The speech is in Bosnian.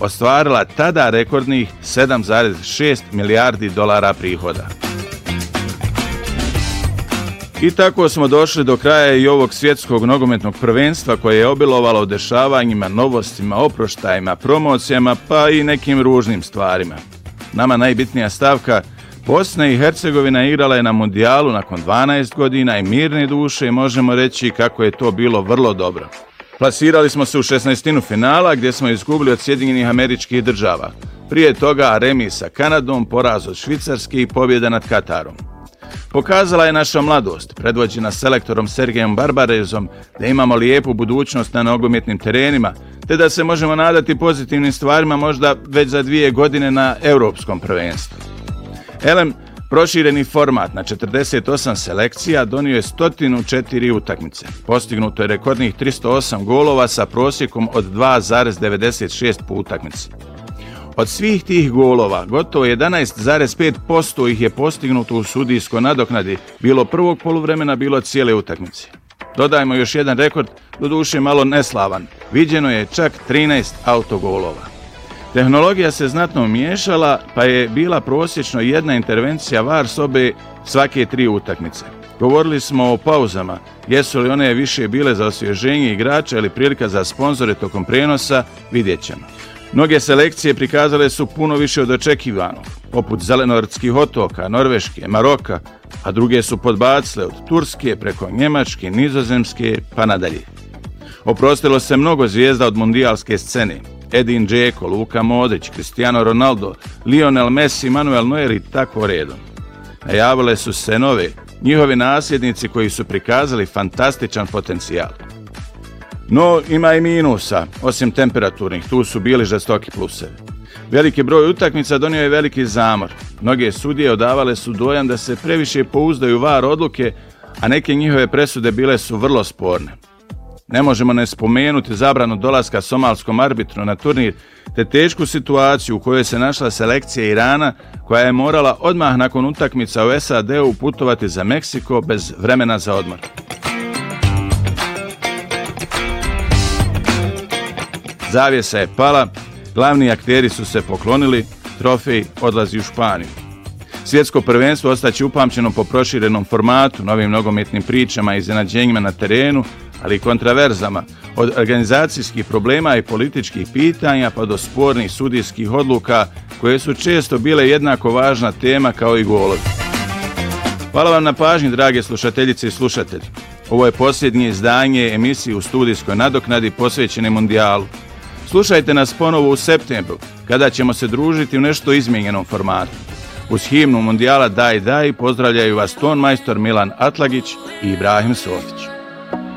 ostvarila tada rekordnih 7,6 milijardi dolara prihoda. I tako smo došli do kraja i ovog svjetskog nogometnog prvenstva koje je obilovalo dešavanjima, novostima, oproštajima, promocijama pa i nekim ružnim stvarima. Nama najbitnija stavka, Bosna i Hercegovina igrala je na mundijalu nakon 12 godina i mirne duše možemo reći kako je to bilo vrlo dobro. Plasirali smo se u 16. finala gdje smo izgubili od Sjedinjenih Američkih Država. Prije toga remis sa Kanadom, poraz od Švicarske i pobjeda nad Katarom. Pokazala je naša mladost, predvođena selektorom Sergejom Barbarezom, da imamo lijepu budućnost na nogometnim terenima, te da se možemo nadati pozitivnim stvarima možda već za 2 godine na Europskom prvenstvu. Elem, prošireni format na 48 selekcija donio je 104 utakmice. Postignuto je rekordnih 308 golova sa prosjekom od 2,96 po utakmici. Od svih tih golova, gotovo 11,5% ih je postignuto u sudijskoj nadoknadi, bilo prvog poluvremena, bilo cijele utakmice. Dodajmo još jedan rekord, doduše malo neslavan. Viđeno je čak 13 autogolova. Tehnologija se znatno miješala, pa je bila prosječno jedna intervencija VAR sobe svake 3 utakmice. Govorili smo o pauzama, jesu li one više bile za osvježenje igrača ili prilika za sponzore tokom prenosa, vidjet ćemo. Mnoge selekcije prikazale su puno više od očekivanog, poput Zelenortskih otoka, Norveške, Maroka, a druge su podbacile od Turske preko Njemačke, Nizozemske pa nadalje. Oprostilo se mnogo zvijezda od mundijalske scene. Edin Dzeko, Luka Modrić, Cristiano Ronaldo, Lionel Messi, Manuel Neuer i tako redom. Najavile su se nove, njihovi nasljednici koji su prikazali fantastičan potencijal. No, ima i minusa, osim temperaturnih, tu su bili žestoki plusevi. Veliki broj utakmica donio je veliki zamor. Mnoge sudije odavale su dojam da se previše pouzdaju VAR odluke, a neke njihove presude bile su vrlo sporne. Ne možemo ne spomenuti zabranu dolaska somalskom arbitru na turnir, te tešku situaciju u kojoj se našla selekcija Irana, koja je morala odmah nakon utakmica u SAD-u putovati za Meksiko bez vremena za odmor. Zavjesa je pala, glavni akteri su se poklonili, trofej odlazi u Španiju. Svjetsko prvenstvo ostaće upamćeno po proširenom formatu, novim nogometnim pričama i iznenađenjima na terenu, ali i kontraverzama, od organizacijskih problema i političkih pitanja pa do spornih sudijskih odluka koje su često bile jednako važna tema kao i golovi. Hvala vam na pažnji, drage slušateljice i slušatelji. Ovo je posljednje izdanje emisije u studijskoj nadoknadi posvećene mundijalu. Slušajte nas ponovo u septembru, kada ćemo se družiti u nešto izmijenjenom formatu. Uz himnu mundijala Daj Daj pozdravljaju vas tonmajstor Milan Atlagić i Ibrahim Sofić.